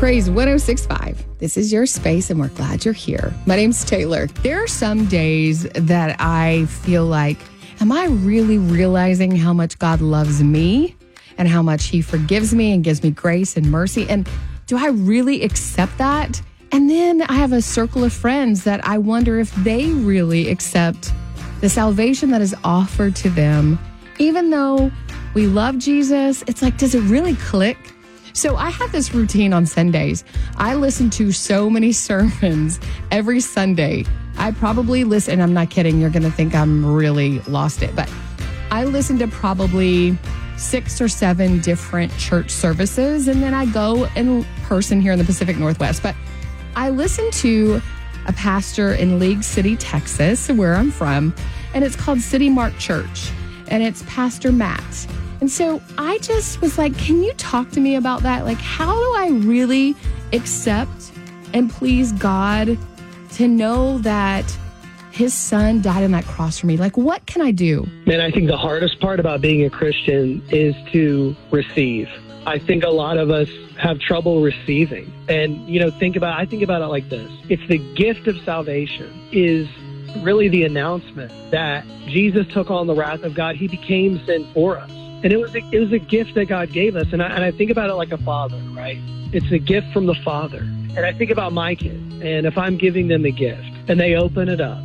Praise 106.5. This is your space, and we're glad you're here. My name's Taylor. There are some days that I feel like, am I really realizing how much God loves me and how much He forgives me and gives me grace and mercy? And do I really accept that? And then I have a circle of friends that I wonder if they really accept the salvation that is offered to them. Even though we love Jesus, it's like, does it really click? So I have this routine on Sundays. I listen to so many sermons every Sunday. I probably listen, and I'm not kidding, you're going to think I'm really lost it, but I listen to probably 6 or 7 different church services, and then I go in person here in the Pacific Northwest. But I listen to a pastor in League City, Texas, where I'm from, and it's called City Mark Church, and it's Pastor Matt. And so I just was like, can you talk to me about that? Like, how do I really accept and please God to know that His Son died on that cross for me? Like, what can I do? Man, I think the hardest part about being a Christian is to receive. I think a lot of us have trouble receiving. And, I think about it like this. It's the gift of salvation is really the announcement that Jesus took on the wrath of God. He became sin for us. And it was a gift that God gave us. And I think about it like a father, right? It's a gift from the Father. And I think about my kids. And if I'm giving them a gift and they open it up,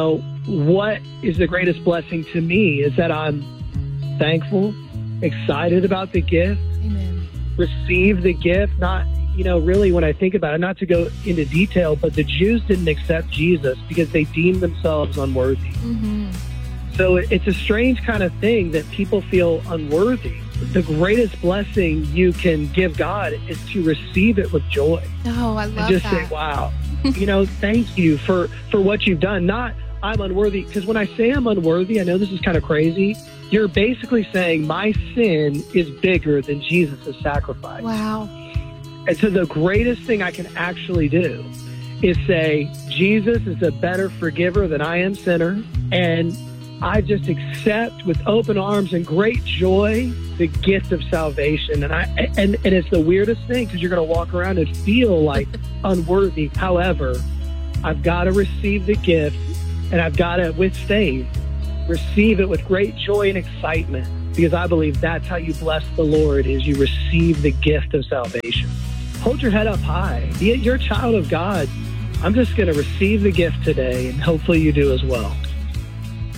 what is the greatest blessing to me is that I'm thankful, excited about the gift, Amen. Receive the gift. Not, really when I think about it, not to go into detail, but the Jews didn't accept Jesus because they deemed themselves unworthy. Mm-hmm. So it's a strange kind of thing that people feel unworthy. The greatest blessing you can give God is to receive it with joy. Oh, I love and just that. say, wow, thank you for what you've done. Not I'm unworthy, because when I say I'm unworthy, I know this is kind of crazy. You're basically saying my sin is bigger than Jesus' sacrifice. Wow. And so the greatest thing I can actually do is say, Jesus is a better forgiver than I am sinner. And I just accept with open arms and great joy the gift of salvation. And it's the weirdest thing, because you're going to walk around and feel like unworthy. However, I've got to receive the gift, and I've got to, with faith, receive it with great joy and excitement, because I believe that's how you bless the Lord, is you receive the gift of salvation. Hold your head up high. You're a child of God. I'm just going to receive the gift today, and hopefully you do as well.